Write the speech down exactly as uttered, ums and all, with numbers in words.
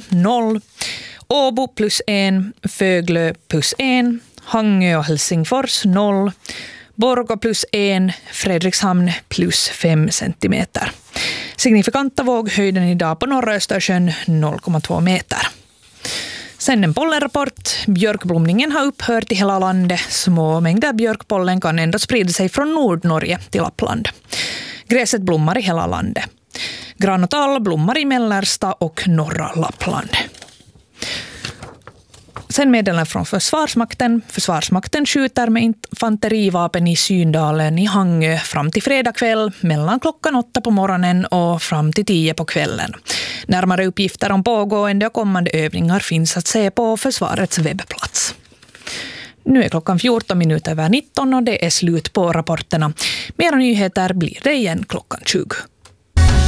noll. Åbo plus en, Föglö plus en, Hangö och Helsingfors noll. Borgå plus en, Fredrikshamn plus fem centimeter. Signifikanta våghöjden idag på norra Östersjön noll komma två meter. Sen en pollenrapport. Björkblomningen har upphört i hela landet. Små mängder björkpollen kan ändå sprida sig från Nordnorge till Lappland. Gräset blommar i hela landet. Gran och tall blommar i mellersta och norra Lappland. Sen meddelar från Försvarsmakten. Försvarsmakten skjuter med infanterivapen i Syndalen i Hangö fram till fredag kväll mellan klockan åtta på morgonen och fram till tio på kvällen. Närmare uppgifter om pågående och kommande övningar finns att se på försvarets webbplats. Nu är klockan fjorton minuter över nitton och det är slut på rapporterna. Mera nyheter blir det igen klockan tjugo.